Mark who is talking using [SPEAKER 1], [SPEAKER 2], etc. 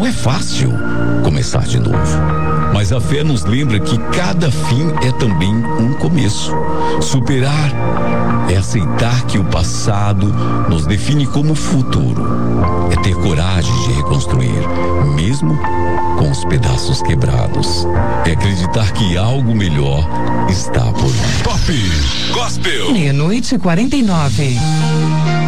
[SPEAKER 1] é fácil começar de novo. Mas a fé nos lembra que cada fim é também um começo. Superar é aceitar que o passado nos define como futuro. É ter coragem de reconstruir, mesmo com os pedaços quebrados. É acreditar que algo melhor está por vir.
[SPEAKER 2] Top Gospel.
[SPEAKER 3] 00:49.